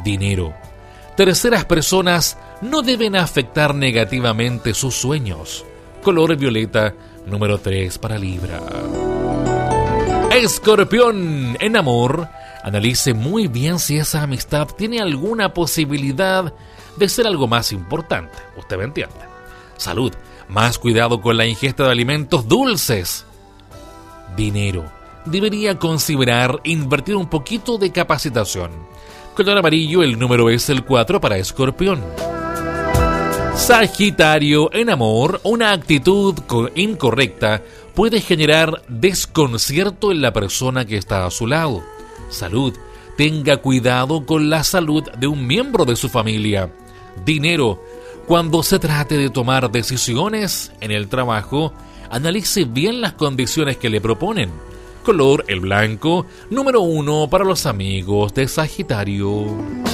Dinero. Terceras personas no deben afectar negativamente sus sueños. Color violeta, número 3 para Libra. Escorpión, en amor, analice muy bien si esa amistad tiene alguna posibilidad de ser algo más importante. Usted me entiende. Salud, más cuidado con la ingesta de alimentos dulces. Dinero, debería considerar invertir un poquito de capacitación. Color amarillo, el número es el 4 para Escorpión. Sagitario, en amor, una actitud incorrecta puede generar desconcierto en la persona que está a su lado. Salud, tenga cuidado con la salud de un miembro de su familia. Dinero, cuando se trate de tomar decisiones en el trabajo, analice bien las condiciones que le proponen. Color, el blanco, número 1 para los amigos de Sagitario.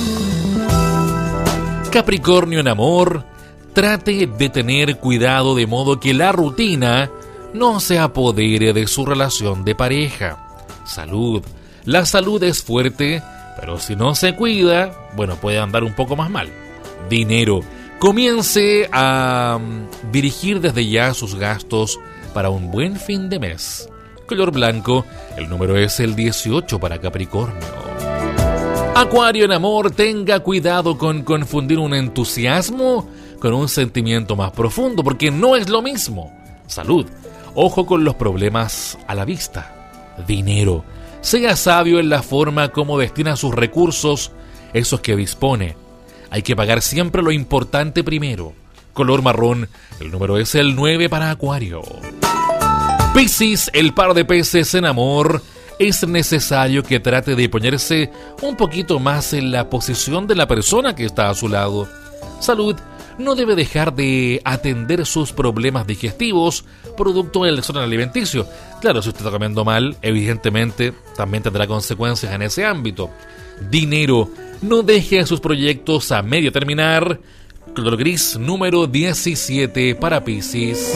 Capricornio, en amor, trate de tener cuidado de modo que la rutina no se apodere de su relación de pareja. Salud, la salud es fuerte, pero si no se cuida, puede andar un poco más mal. Dinero, comience a dirigir desde ya sus gastos para un buen fin de mes. Color blanco, el número es el 18 para Capricornio. Acuario, en amor, tenga cuidado con confundir un entusiasmo con un sentimiento más profundo, porque no es lo mismo. Salud, ojo con los problemas a la vista. Dinero, sea sabio en la forma como destina sus recursos, esos que dispone. Hay que pagar siempre lo importante primero. Color marrón, el número es el 9 para Acuario. Piscis, el par de peces en amor, es necesario que trate de ponerse un poquito más en la posición de la persona que está a su lado. Salud, no debe dejar de atender sus problemas digestivos producto del desorden alimenticio. Claro, si usted está comiendo mal, evidentemente también tendrá consecuencias en ese ámbito. Dinero, no deje sus proyectos a medio terminar. Color gris, número 17 para Piscis.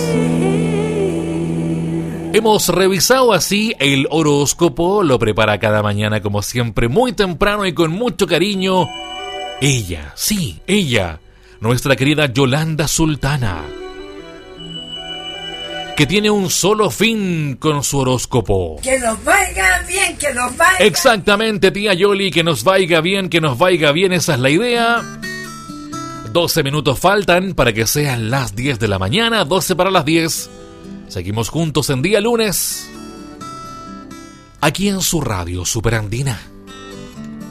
Hemos revisado así el horóscopo, lo prepara cada mañana como siempre, muy temprano y con mucho cariño. Ella, sí, ella, nuestra querida Yolanda Sultana, que tiene un solo fin con su horóscopo. Que nos vaya bien, que nos vaya. Exactamente, tía Yoli, que nos vaya bien, esa es la idea. 12 minutos faltan para que sean las 10 de la mañana, 12 para las 10. Seguimos juntos en día lunes, aquí en su radio Superandina.